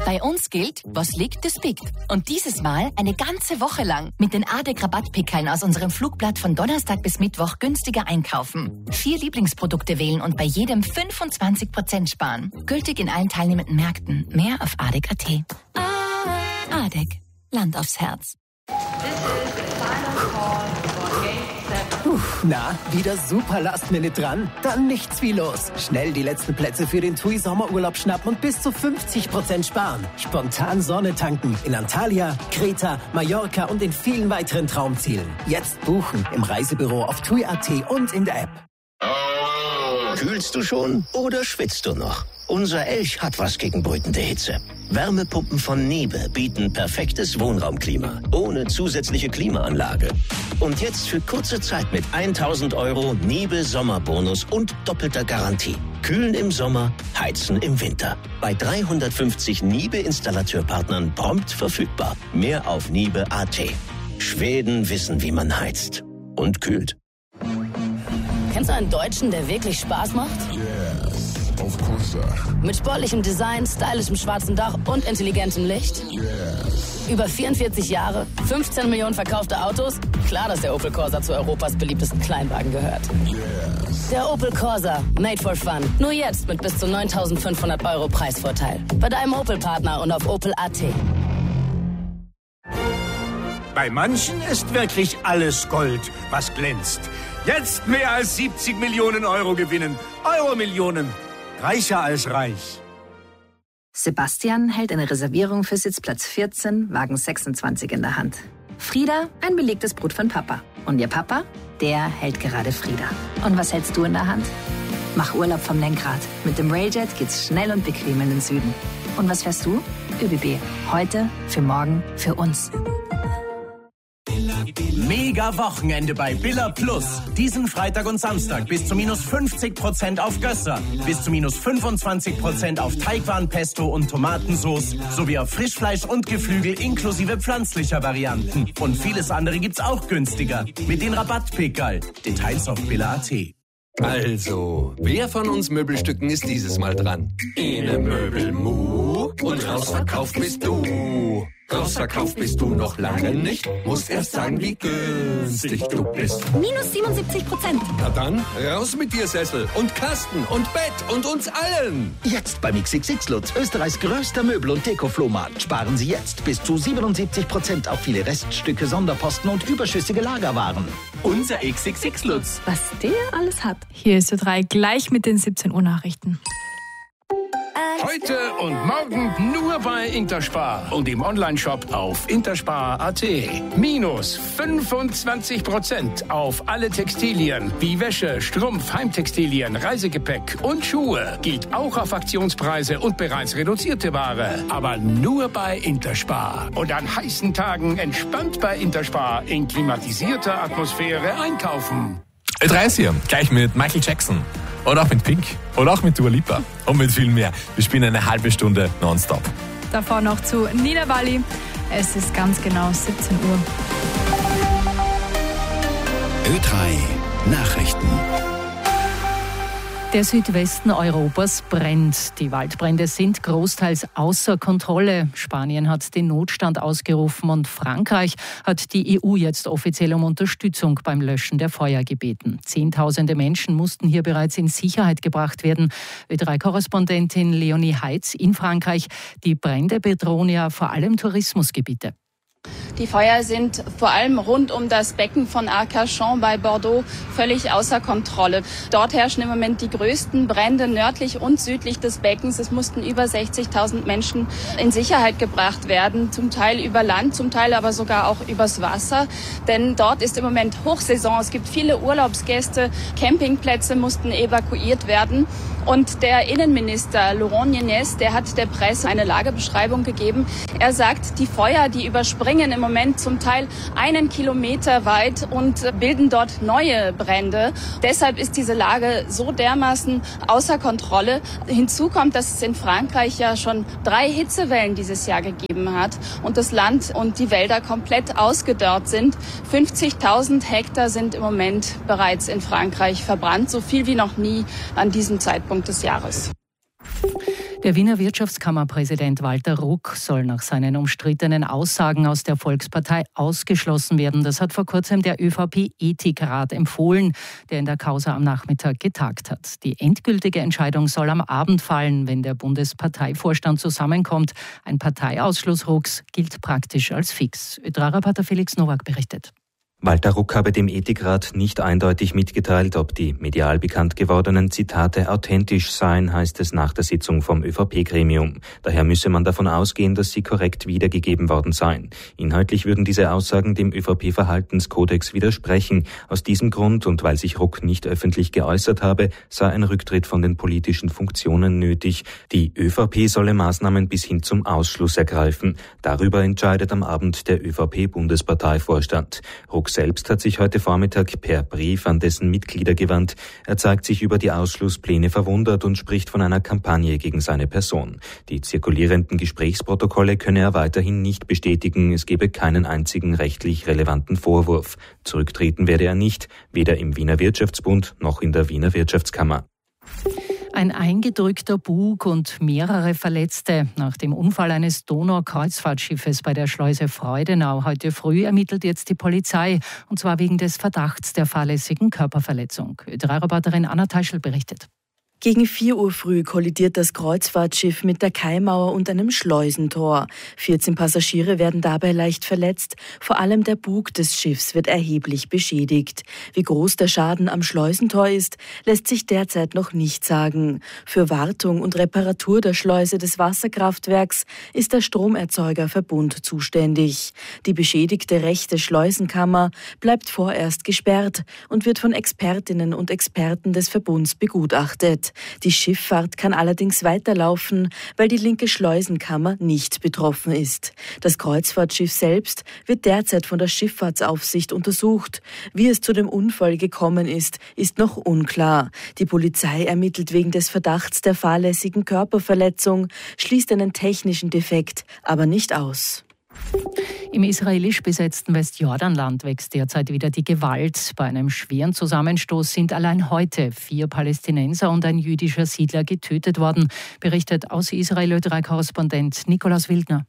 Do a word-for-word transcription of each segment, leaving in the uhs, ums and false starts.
Bei uns gilt, was liegt, das biegt. Und dieses Mal eine ganze Woche lang mit den A D E C-Rabattpickeln aus unserem Flugblatt von Donnerstag bis Mittwoch günstiger einkaufen. Vier Lieblingsprodukte wählen und bei jedem fünfundzwanzig Prozent sparen. Gültig in allen teilnehmenden Märkten. Mehr auf A D E C Punkt A T. A D E C. Land aufs Herz. Puh, na, wieder super Last-Minute dran? Dann nichts wie los. Schnell die letzten Plätze für den T U I Sommerurlaub schnappen und bis zu fünfzig Prozent sparen. Spontan Sonne tanken in Antalya, Kreta, Mallorca und in vielen weiteren Traumzielen. Jetzt buchen im Reisebüro auf T U I Punkt A T und in der App. Kühlst du schon oder schwitzt du noch? Unser Elch hat was gegen brütende Hitze. Wärmepumpen von Niebe bieten perfektes Wohnraumklima, ohne zusätzliche Klimaanlage. Und jetzt für kurze Zeit mit tausend Euro Niebe Sommerbonus und doppelter Garantie. Kühlen im Sommer, heizen im Winter. Bei dreihundertfünfzig Niebe-Installateurpartnern prompt verfügbar. Mehr auf Niebe Punkt A T. Schweden wissen, wie man heizt und kühlt. Kennst du einen Deutschen, der wirklich Spaß macht? Yes, of course. Mit sportlichem Design, stylischem schwarzen Dach und intelligentem Licht? Yes. Über vierundvierzig Jahre, fünfzehn Millionen verkaufte Autos? Klar, dass der Opel Corsa zu Europas beliebtesten Kleinwagen gehört. Yes. Der Opel Corsa, made for fun. Nur jetzt mit bis zu neuntausendfünfhundert Euro Preisvorteil. Bei deinem Opel-Partner und auf Opel Punkt A T. Bei manchen ist wirklich alles Gold, was glänzt. Jetzt mehr als siebzig Millionen Euro gewinnen. Euro-Millionen. Reicher als reich. Sebastian hält eine Reservierung für Sitzplatz vierzehn, Wagen sechsundzwanzig in der Hand. Frieda, ein belegtes Brot von Papa. Und ihr Papa, der hält gerade Frieda. Und was hältst du in der Hand? Mach Urlaub vom Lenkrad. Mit dem Railjet geht's schnell und bequem in den Süden. Und was fährst du? ÖBB. Heute, für morgen, für uns. Mega Wochenende bei Billa Plus. Diesen Freitag und Samstag bis zu minus fünfzig Prozent auf Gösser, bis zu minus fünfundzwanzig Prozent auf Teigwaren-Pesto und Tomatensauce sowie auf Frischfleisch und Geflügel inklusive pflanzlicher Varianten. Und vieles andere gibt's auch günstiger mit den Rabattpickerl. Details auf Billa Punkt A T. Also, wer von uns Möbelstücken ist dieses Mal dran? Ene Möbelmu und rausverkauft bist du. Rausverkauft bist du noch lange nicht. Musst erst sagen, wie günstig du bist. Minus siebenundsiebzig Prozent. Na dann, raus mit dir, Sessel und Kasten und Bett und uns allen. Jetzt beim X X X Lutz, Österreichs größter Möbel- und Deko-Flohmarkt. Sparen Sie jetzt bis zu siebenundsiebzig Prozent auf viele Reststücke, Sonderposten und überschüssige Lagerwaren. Unser X X X Lutz. Was der alles hat. Hier ist Ö drei gleich mit den siebzehn Uhr Nachrichten. Heute und morgen nur bei Interspar und im Onlineshop auf interspar Punkt A T. Minus fünfundzwanzig Prozent auf alle Textilien wie Wäsche, Strumpf, Heimtextilien, Reisegepäck und Schuhe. Gilt auch auf Aktionspreise und bereits reduzierte Ware. Aber nur bei Interspar. Und an heißen Tagen entspannt bei Interspar in klimatisierter Atmosphäre einkaufen. Ö drei ist hier, gleich mit Michael Jackson. Oder auch mit Pink. Oder auch mit Dua Lipa. Und mit viel mehr. Wir spielen eine halbe Stunde nonstop. Davor noch zu Nina Bali. Es ist ganz genau siebzehn Uhr. Ö drei Nachrichten. Der Südwesten Europas brennt. Die Waldbrände sind großteils außer Kontrolle. Spanien hat den Notstand ausgerufen und Frankreich hat die E U jetzt offiziell um Unterstützung beim Löschen der Feuer gebeten. Zehntausende Menschen mussten hier bereits in Sicherheit gebracht werden. Ö drei Korrespondentin Leonie Heitz in Frankreich. Die Brände bedrohen ja vor allem Tourismusgebiete. Die Feuer sind vor allem rund um das Becken von Arcachon bei Bordeaux völlig außer Kontrolle. Dort herrschen im Moment die größten Brände nördlich und südlich des Beckens. Es mussten über sechzigtausend Menschen in Sicherheit gebracht werden, zum Teil über Land, zum Teil aber sogar auch übers Wasser. Denn dort ist im Moment Hochsaison. Es gibt viele Urlaubsgäste, Campingplätze mussten evakuiert werden. Und der Innenminister Laurent Nunez, der hat der Presse eine Lagebeschreibung gegeben. Er sagt, die Feuer, die überspringen im Moment zum Teil einen Kilometer weit und bilden dort neue Brände. Deshalb ist diese Lage so dermaßen außer Kontrolle. Hinzu kommt, dass es in Frankreich ja schon drei Hitzewellen dieses Jahr gegeben hat und das Land und die Wälder komplett ausgedörrt sind. fünfzigtausend Hektar sind im Moment bereits in Frankreich verbrannt, so viel wie noch nie an diesem Zeitpunkt des Jahres. Der Wiener Wirtschaftskammerpräsident Walter Ruck soll nach seinen umstrittenen Aussagen aus der Volkspartei ausgeschlossen werden. Das hat vor kurzem der ÖVP-Ethikrat empfohlen, der in der Causa am Nachmittag getagt hat. Die endgültige Entscheidung soll am Abend fallen, wenn der Bundesparteivorstand zusammenkommt. Ein Parteiausschluss Rucks gilt praktisch als fix. Ö drei Reporter Felix Nowak berichtet. Walter Ruck habe dem Ethikrat nicht eindeutig mitgeteilt, ob die medial bekannt gewordenen Zitate authentisch seien, heißt es nach der Sitzung vom ÖVP-Gremium. Daher müsse man davon ausgehen, dass sie korrekt wiedergegeben worden seien. Inhaltlich würden diese Aussagen dem ÖVP-Verhaltenskodex widersprechen. Aus diesem Grund und weil sich Ruck nicht öffentlich geäußert habe, sei ein Rücktritt von den politischen Funktionen nötig. Die ÖVP solle Maßnahmen bis hin zum Ausschluss ergreifen. Darüber entscheidet am Abend der ÖVP-Bundesparteivorstand. Ruck selbst hat sich heute Vormittag per Brief an dessen Mitglieder gewandt. Er zeigt sich über die Ausschlusspläne verwundert und spricht von einer Kampagne gegen seine Person. Die zirkulierenden Gesprächsprotokolle könne er weiterhin nicht bestätigen. Es gebe keinen einzigen rechtlich relevanten Vorwurf. Zurücktreten werde er nicht, weder im Wiener Wirtschaftsbund noch in der Wiener Wirtschaftskammer. Ein eingedrückter Bug und mehrere Verletzte. Nach dem Unfall eines Donau-Kreuzfahrtschiffes bei der Schleuse Freudenau heute früh ermittelt jetzt die Polizei, und zwar wegen des Verdachts der fahrlässigen Körperverletzung. Ö drei Reporterin Anna Teichel berichtet. Gegen vier Uhr früh kollidiert das Kreuzfahrtschiff mit der Kaimauer und einem Schleusentor. vierzehn Passagiere werden dabei leicht verletzt. Vor allem der Bug des Schiffs wird erheblich beschädigt. Wie groß der Schaden am Schleusentor ist, lässt sich derzeit noch nicht sagen. Für Wartung und Reparatur der Schleuse des Wasserkraftwerks ist der Stromerzeugerverbund zuständig. Die beschädigte rechte Schleusenkammer bleibt vorerst gesperrt und wird von Expertinnen und Experten des Verbunds begutachtet. Die Schifffahrt kann allerdings weiterlaufen, weil die linke Schleusenkammer nicht betroffen ist. Das Kreuzfahrtschiff selbst wird derzeit von der Schifffahrtsaufsicht untersucht. Wie es zu dem Unfall gekommen ist, ist noch unklar. Die Polizei ermittelt wegen des Verdachts der fahrlässigen Körperverletzung, schließt einen technischen Defekt aber nicht aus. Im israelisch besetzten Westjordanland wächst derzeit wieder die Gewalt. Bei einem schweren Zusammenstoß sind allein heute vier Palästinenser und ein jüdischer Siedler getötet worden, berichtet aus Israel Ö drei Korrespondent Nikolaus Wildner.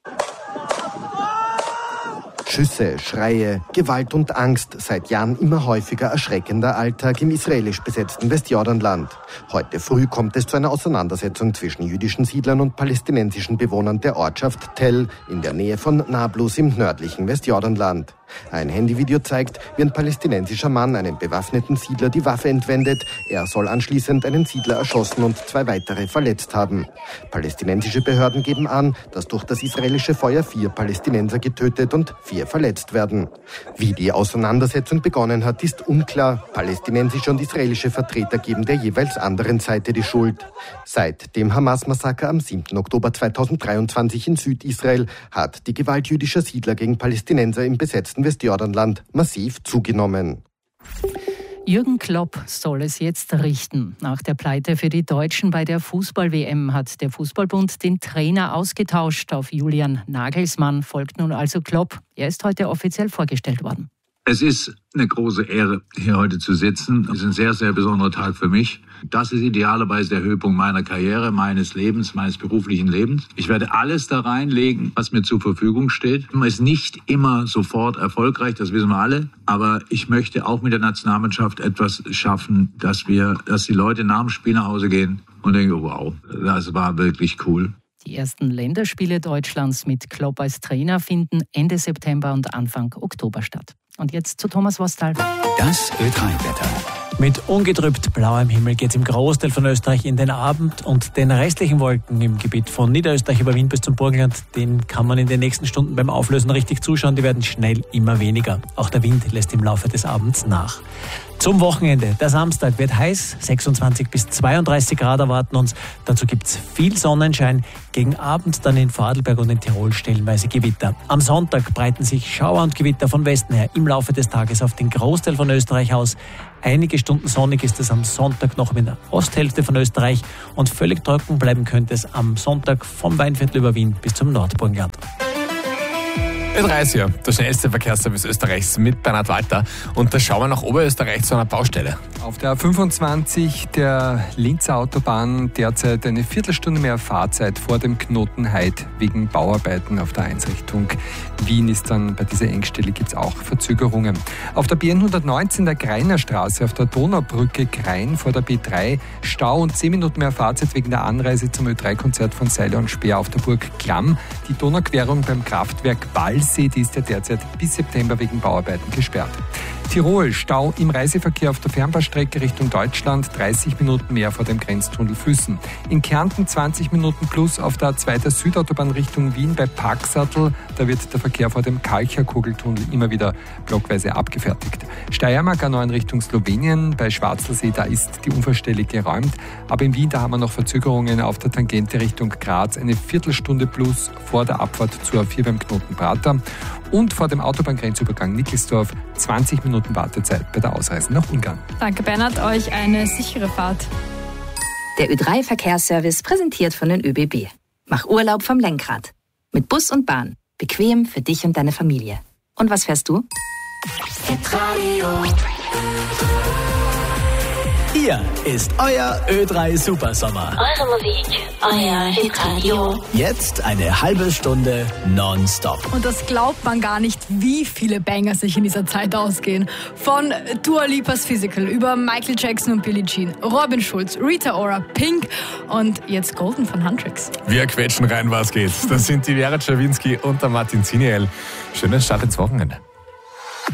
Schüsse, Schreie, Gewalt und Angst, seit Jahren immer häufiger erschreckender Alltag im israelisch besetzten Westjordanland. Heute früh kommt es zu einer Auseinandersetzung zwischen jüdischen Siedlern und palästinensischen Bewohnern der Ortschaft Tell in der Nähe von Nablus im nördlichen Westjordanland. Ein Handyvideo zeigt, wie ein palästinensischer Mann einen bewaffneten Siedler die Waffe entwendet. Er soll anschließend einen Siedler erschossen und zwei weitere verletzt haben. Palästinensische Behörden geben an, dass durch das israelische Feuer vier Palästinenser getötet und vier verletzt werden. Wie die Auseinandersetzung begonnen hat, ist unklar. Palästinensische und israelische Vertreter geben der jeweils anderen Seite die Schuld. Seit dem Hamas-Massaker am siebten Oktober zweitausenddreiundzwanzig in Südisrael hat die Gewalt jüdischer Siedler gegen Palästinenser im besetzten Westjordanland massiv zugenommen. Jürgen Klopp soll es jetzt richten. Nach der Pleite für die Deutschen bei der Fußball-W M hat der Fußballbund den Trainer ausgetauscht. Auf Julian Nagelsmann folgt nun also Klopp. Er ist heute offiziell vorgestellt worden. Es ist eine große Ehre, hier heute zu sitzen. Es ist ein sehr, sehr besonderer Tag für mich. Das ist idealerweise der Höhepunkt meiner Karriere, meines Lebens, meines beruflichen Lebens. Ich werde alles da reinlegen, was mir zur Verfügung steht. Man ist nicht immer sofort erfolgreich, das wissen wir alle. Aber ich möchte auch mit der Nationalmannschaft etwas schaffen, dass wir, dass die Leute nach dem Spiel nach Hause gehen und denken, oh, wow, das war wirklich cool. Die ersten Länderspiele Deutschlands mit Klopp als Trainer finden Ende September und Anfang Oktober statt. Und jetzt zu Thomas Wostal. Das Ö drei Wetter. Mit ungetrübt blauem Himmel geht es im Großteil von Österreich in den Abend und den restlichen Wolken im Gebiet von Niederösterreich über Wien bis zum Burgenland, den kann man in den nächsten Stunden beim Auflösen richtig zuschauen. Die werden schnell immer weniger. Auch der Wind lässt im Laufe des Abends nach. Zum Wochenende. Der Samstag wird heiß, sechsundzwanzig bis zweiunddreißig Grad erwarten uns. Dazu gibt's viel Sonnenschein. Gegen Abend dann in Vorarlberg und in Tirol stellenweise Gewitter. Am Sonntag breiten sich Schauer und Gewitter von Westen her im Laufe des Tages auf den Großteil von Österreich aus. Einige Stunden sonnig ist es am Sonntag noch in der Osthälfte von Österreich und völlig trocken bleiben könnte es am Sonntag vom Weinviertel über Wien bis zum Nordburgenland. Ö drei ist ja der schnellste Verkehrsservice Österreichs mit Bernhard Walter. Und da schauen wir nach Oberösterreich zu einer Baustelle. Auf der A fünfundzwanzig der Linzer Autobahn derzeit eine Viertelstunde mehr Fahrzeit vor dem Knoten Heid wegen Bauarbeiten auf der eins Richtung Wien ist dann bei dieser Engstelle gibt es auch Verzögerungen. Auf der B N hundertneunzehn der Greiner Straße auf der Donaubrücke Grein vor der B drei Stau und zehn Minuten mehr Fahrzeit wegen der Anreise zum Ö drei Konzert von Seiler und Speer auf der Burg Klamm. Die Donauquerung beim Kraftwerk Walsee, die ist ja derzeit bis September wegen Bauarbeiten gesperrt. Tirol, Stau im Reiseverkehr auf der Fernbahnstrecke Richtung Deutschland, dreißig Minuten mehr vor dem Grenztunnel Füssen. In Kärnten zwanzig Minuten plus auf der A zwei der Südautobahn Richtung Wien bei Parksattel. Da wird der Verkehr vor dem Kalcher-Kugeltunnel immer wieder blockweise abgefertigt. Steiermark A neun Richtung Slowenien bei Schwarzelsee, da ist die Unfallstelle geräumt. Aber in Wien, da haben wir noch Verzögerungen auf der Tangente Richtung Graz. Eine Viertelstunde plus vor der Abfahrt zur A vier beim Knoten Prater. Und vor dem Autobahngrenzübergang Nickelsdorf zwanzig Minuten Wartezeit bei der Ausreise nach Ungarn. Danke Bernhard, euch eine sichere Fahrt. Der Ö drei Verkehrsservice präsentiert von den Ö B B. Mach Urlaub vom Lenkrad. Mit Bus und Bahn. Bequem für dich und deine Familie. Und was fährst du? Hier ist euer Ö drei Supersommer. Eure Musik, euer Hitradio. Jetzt eine halbe Stunde nonstop. Und das glaubt man gar nicht, wie viele Banger sich in dieser Zeit ausgehen. Von Dua Lipas Physical über Michael Jackson und Billie Jean, Robin Schulz, Rita Ora, Pink und jetzt Golden von Huntrix. Wir quetschen rein, was geht. Das sind die Vera Czerwinski und der Martin Ziniel. Schönen Start ins Wochenende.